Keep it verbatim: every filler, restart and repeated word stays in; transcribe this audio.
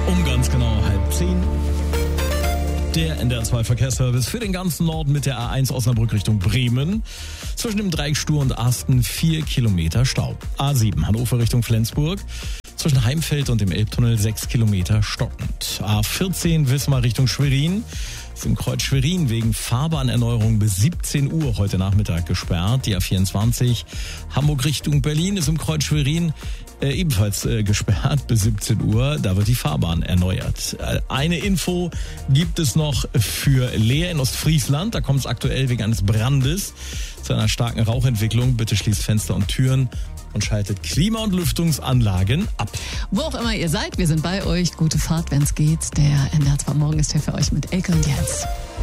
Um ganz genau halb zehn. Der N D R zwei Verkehrsservice für den ganzen Norden mit der A eins Osnabrück Richtung Bremen. Zwischen dem Dreieck Stur und Asten vier Kilometer Stau. A sieben Hannover Richtung Flensburg. Zwischen Heimfeld und dem Elbtunnel sechs Kilometer stockend. A vierzehn Wismar Richtung Schwerin. Ist im Kreuz Schwerin wegen Fahrbahnerneuerung bis siebzehn Uhr heute Nachmittag gesperrt. Die A vierundzwanzig Hamburg Richtung Berlin ist im Kreuz Schwerin äh, ebenfalls äh, gesperrt bis siebzehn Uhr. Da wird die Fahrbahn erneuert. Äh, eine Info gibt es noch für Leer in Ostfriesland. Da kommt es aktuell wegen eines Brandes zu einer starken Rauchentwicklung. Bitte schließt Fenster und Türen und schaltet Klima- und Lüftungsanlagen ab. Wo auch immer ihr seid, wir sind bei euch. Gute Fahrt, wenn's geht. Der N D R zwei Morgen ist hier für euch mit Elke und Jens.